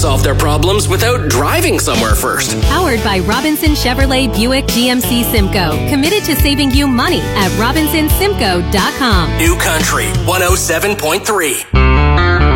solve their problems without driving somewhere first. Powered by Robinson Chevrolet Buick GMC Simcoe. Committed to saving you money at RobinsonSimcoe.com. New Country 107.3.